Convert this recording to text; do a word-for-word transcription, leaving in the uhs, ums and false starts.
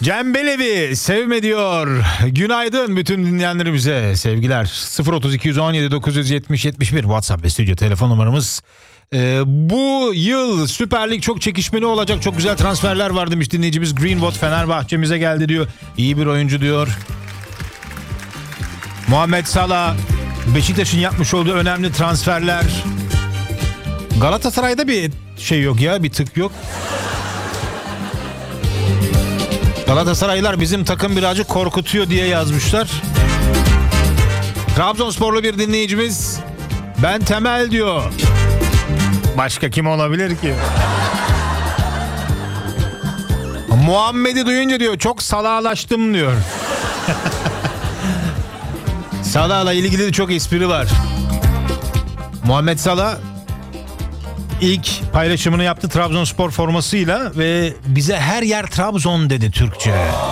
Cem Belevi sevme diyor. Günaydın bütün dinleyenlerimize sevgiler. sıfır otuz iki yüz on yedi dokuz yüz yetmiş yetmiş bir WhatsApp ve stüdyo telefon numaramız. Ee, bu yıl Süper Lig çok çekişmeli olacak. Çok güzel transferler var demiş dinleyicimiz. Greenwood Fenerbahçe'mize geldi diyor. İyi bir oyuncu diyor. Muhammed Salah, Beşiktaş'ın yapmış olduğu önemli transferler. Galatasaray'da bir şey yok ya, bir tık yok. Galatasaraylılar bizim takım birazcık korkutuyor diye yazmışlar. Trabzonsporlu bir dinleyicimiz, ben Temel diyor. Başka kim olabilir ki? Muhammed'i duyunca diyor çok salahlaştım diyor. Salah'la ilgili de çok espri var. Muhammed Salah ilk paylaşımını yaptı Trabzonspor formasıyla ve bize her yer Trabzon dedi Türkçe.